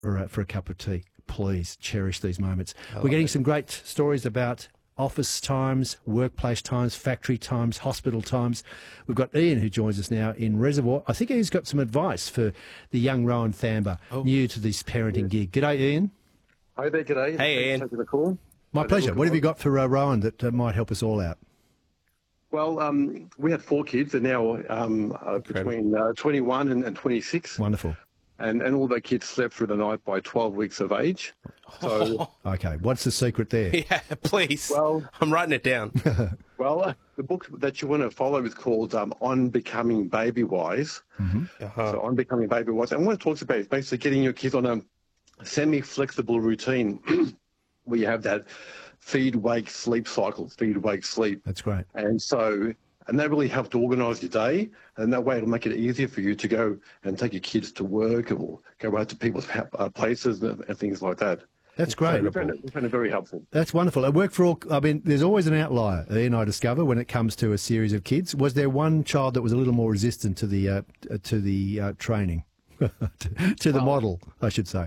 for a cup of tea. Please cherish these moments. We're getting some great stories about office times, workplace times, factory times, hospital times. We've got Ian who joins us now in Reservoir. I think he's got some advice for the young Rowan Thamber, new to this parenting gig. G'day, Ian. Hi there, g'day. Hey, Ian. Thanks for the call. My pleasure. What have you got for Rowan that might help us all out? Well, we had 4 kids. They're now between 21 and 26. Wonderful. And all the kids slept through the night by 12 weeks of age. So, Okay, what's the secret there? Yeah, please. Well, I'm writing it down. The book that you want to follow is called On Becoming Baby Wise. So On Becoming Baby Wise. And what it talks about is basically getting your kids on a semi-flexible routine where you have that feed, wake, sleep cycle, feed, wake, sleep. That's great. And that really helps to organise your day, and that way it'll make it easier for you to go and take your kids to work or go out to people's places and things like that. That's great. So we found it very helpful. That's wonderful. It worked for all. I mean, there's always an outlier, Ian, I discover, when it comes to a series of kids. Was there one child that was a little more resistant to the training, to the model, I should say?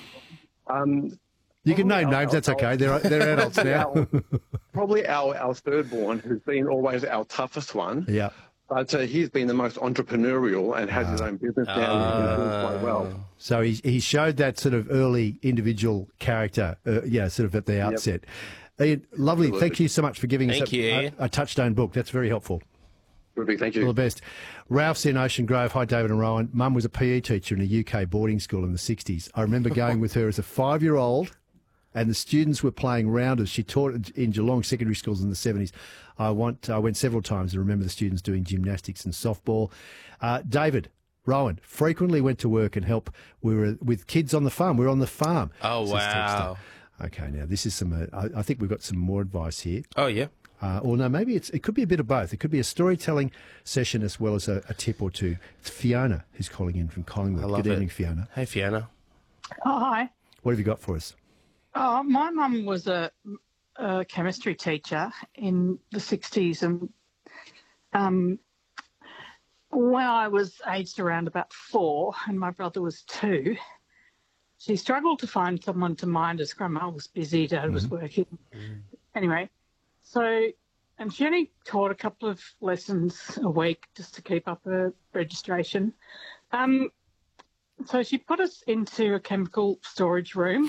You can name names. That's okay. They're adults now. Probably our third born, who's been always our toughest one. Yeah. But he's been the most entrepreneurial and has his own business now and he's doing quite well. So he showed that sort of early individual character, sort of at the outset. Ian, lovely. Absolutely. Thank you so much for giving us a touchstone book. That's very helpful. Ruby, thank you. All the best. Ralph's in Ocean Grove. Hi, David and Rowan. Mum was a PE teacher in a UK boarding school in the 60s. I remember going with her as a 5-year-old, and the students were playing rounders. She taught in Geelong secondary schools in the 70s. I went several times and remember the students doing gymnastics and softball. David, Rowan, frequently went to work and help. We were with kids on the farm. We were on the farm. Oh, wow. Okay, now this is some. I think we've got some more advice here. Oh, yeah. Or no, maybe it could be a bit of both. It could be a storytelling session as well as a tip or two. It's Fiona who's calling in from Collingwood. I love Good evening, it. Fiona. Hey, Fiona. Oh, hi. What have you got for us? Oh, my mum was a chemistry teacher in the 60s, and when I was aged around about 4 and my brother was 2, she struggled to find someone to mind us. Grandma was busy, Dad was working. Anyway, and she only taught a couple of lessons a week just to keep up her registration. So she put us into a chemical storage room.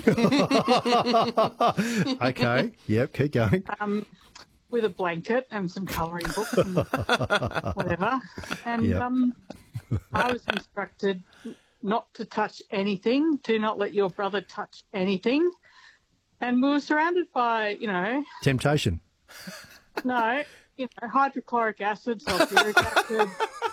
Okay, yep, keep going. With a blanket and some colouring books and whatever. And I was instructed not to touch anything, do not let your brother touch anything. And we were surrounded by, Temptation. No, hydrochloric acid, sulfuric acid,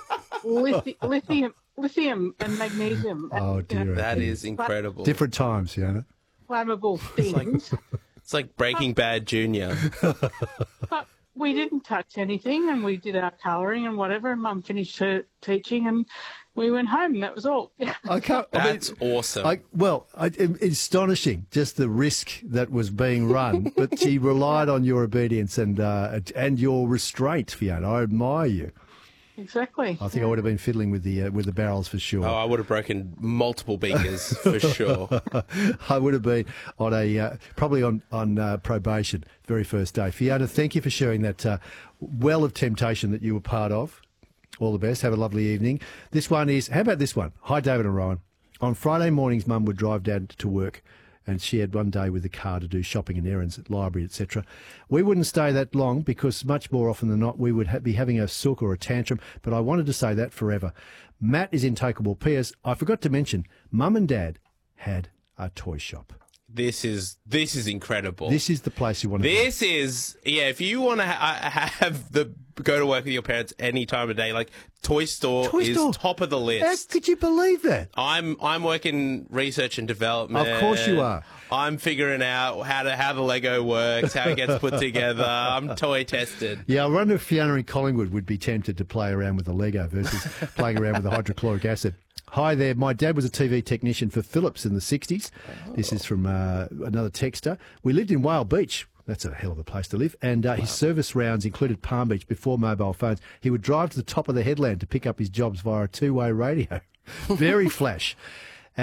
lithium and magnesium. Oh, dear. That is incredible. Different times, Fiona. Flammable things. It's like Breaking Bad Junior. But we didn't touch anything, and we did our colouring and whatever, and Mum finished her teaching, and we went home, and that was all. That's awesome. It's astonishing, just the risk that was being run, but she relied on your obedience and your restraint, Fiona. I admire you. Exactly. I think I would have been fiddling with the barrels for sure. Oh, I would have broken multiple beakers for sure. I would have been on probably on probation very first day. Fiona, thank you for sharing that well of temptation that you were part of. All the best. Have a lovely evening. This one is, how about this one? Hi, David and Rowan. On Friday mornings, Mum would drive Dad to work, and she had one day with the car to do shopping and errands at library, etc. We wouldn't stay that long because much more often than not we would be having a sook or a tantrum, but I wanted to say that forever. Matt is in Takeable. P.S. I forgot to mention, Mum and Dad had a toy shop. This is incredible. This is the place you want to go. This is, if you want to go to work with your parents any time of day, like Toy Store is top of the list. How could you believe that? I'm working research and development. Of course you are. I'm figuring out how the Lego works, how it gets put together. I'm toy tested. Yeah, I wonder if Fiona in Collingwood would be tempted to play around with the Lego versus playing around with the hydrochloric acid. Hi there. My dad was a TV technician for Philips in the 60s. This is from another texter. We lived in Whale Beach. That's a hell of a place to live. And his service rounds included Palm Beach before mobile phones. He would drive to the top of the headland to pick up his jobs via a two-way radio. Very flash. And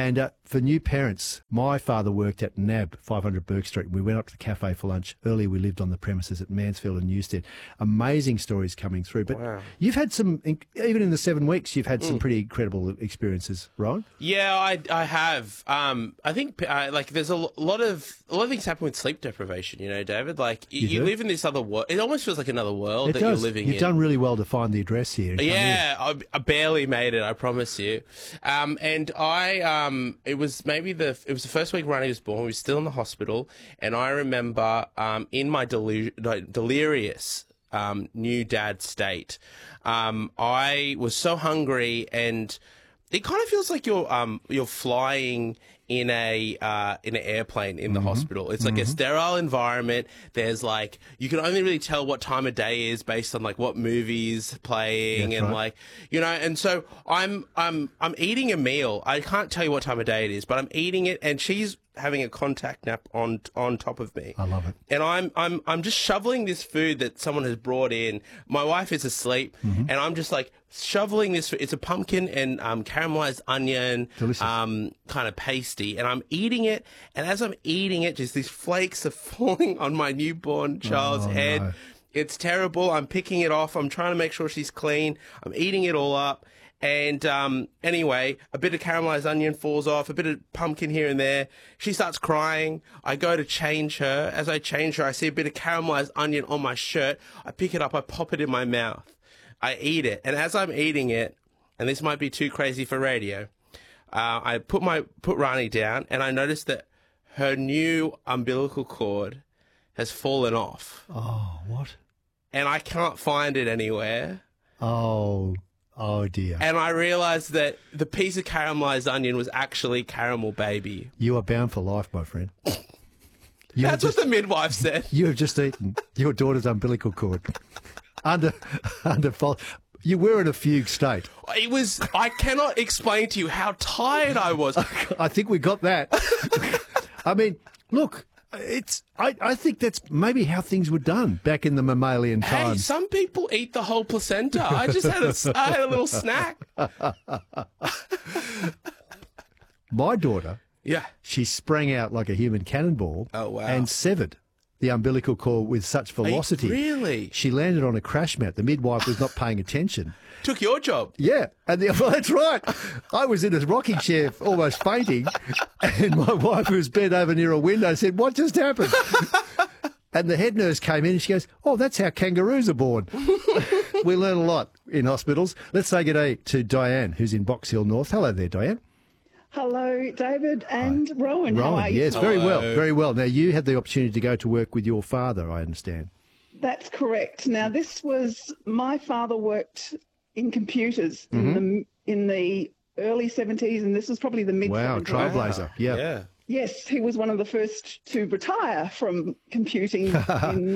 for new parents, my father worked at NAB, 500 Burke Street. We went up to the cafe for lunch. Earlier, we lived on the premises at Mansfield and Newstead. Amazing stories coming through. But you've had some, even in the 7 weeks, you've had some pretty incredible experiences, right? Yeah, I have. I think like there's a lot of things happen with sleep deprivation. You know, David. Like you live in this other world. It almost feels like another world that you're living in. You've done really well to find the address here. Yeah, I barely made it. I promise you. And it was the first week Ronnie was born. We were still in the hospital, and I remember in my delirious new dad state, I was so hungry, and it kind of feels like you're flying in an airplane in the hospital. It's like a sterile environment. There's like, you can only really tell what time of day is based on like what movie's playing. That's and right. Like, you know, and so I'm eating a meal. I can't tell you what time of day it is, but I'm eating it, and she's having a contact nap on top of me. I love it. And I'm just shoveling this food that someone has brought in. My wife is asleep, and I'm just like shoveling this. It's a pumpkin and caramelized onion, kind of pasty, and I'm eating it. And as I'm eating it, just these flakes are falling on my newborn child's head. No. It's terrible. I'm picking it off. I'm trying to make sure she's clean. I'm eating it all up. And anyway, a bit of caramelized onion falls off, a bit of pumpkin here and there. She starts crying. I go to change her. As I change her, I see a bit of caramelized onion on my shirt. I pick it up. I pop it in my mouth. I eat it. And as I'm eating it, and this might be too crazy for radio, I put Rani down, and I noticed that her new umbilical cord has fallen off. Oh, what? And I can't find it anywhere. Oh, dear. And I realised that the piece of caramelised onion was actually caramel baby. You are bound for life, my friend. That's what the midwife said. You have just eaten your daughter's umbilical cord. Under fault. You were in a fugue state. I cannot explain to you how tired I was. I think we got that. I mean, look. I think that's maybe how things were done back in the mammalian times. Hey, some people eat the whole placenta. I just had a little snack. My daughter, yeah, she sprang out like a human cannonball. Oh, wow. And severed the umbilical cord with such velocity. Really? She landed on a crash mat. The midwife was not paying attention. Took your job. Yeah. And well, that's right. I was in a rocking chair almost fainting, and my wife, who was bent over near a window, said, "What just happened?" And the head nurse came in and she goes, "Oh, that's how kangaroos are born." We learn a lot in hospitals. Let's say good day to Diane, who's in Box Hill North. Hello there, Diane. Hello, David and Rowan. How are you? Yes, very well, very well. Now, you had the opportunity to go to work with your father, I understand. That's correct. Now, my father worked in computers in the early 70s, and this was probably the mid-70s. Wow, trailblazer. Yeah. Yes, he was one of the first to retire from computing in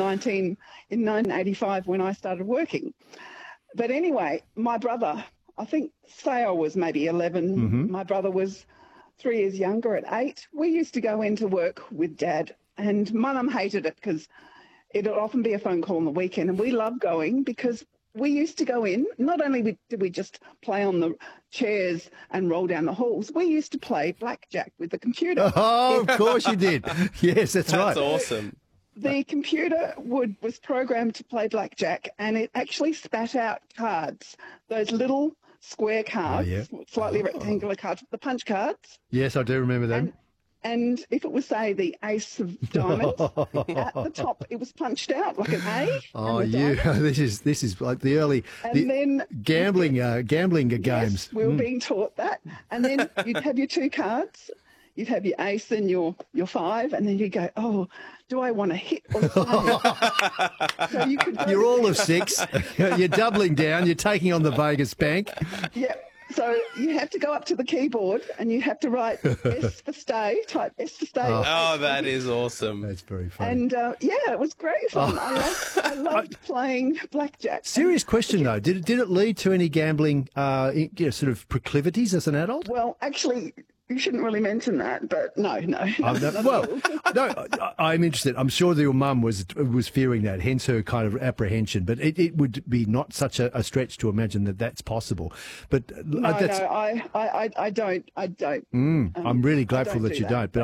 1985 when I started working. But anyway, my brother, I think, say I was maybe 11. My brother was 3 years younger at 8. We used to go into work with Dad, and my mum hated it because it would often be a phone call on the weekend, and we loved going because we used to go in. Not only did we just play on the chairs and roll down the halls, we used to play blackjack with the computer. Oh, of course you did. Yes, that's right. That's awesome. The computer was programmed to play blackjack, and it actually spat out cards, those little square cards, slightly rectangular cards, the punch cards. Yes, I do remember them. And if it was, say, the ace of diamonds, at the top it was punched out like an A. Oh, this is like the early gambling games. Yes, we were being taught that. And then you'd have your 2 cards. You'd have your ace and your 5, and then you'd go, "Oh, do I want to hit or save?" So you're all of 6. You're doubling down. You're taking on the Vegas bank. Yeah. So you have to go up to the keyboard and you have to write S for stay, type S for stay. Oh, that is awesome. That's very funny. And it was great fun. I loved playing blackjack. Serious question though, did it lead to any gambling sort of proclivities as an adult? Well, actually, you shouldn't really mention that, but no. I'm interested. I'm sure that your mum was fearing that, hence her kind of apprehension. But it would be not such a stretch to imagine that that's possible. But I don't. I'm really grateful that you don't. But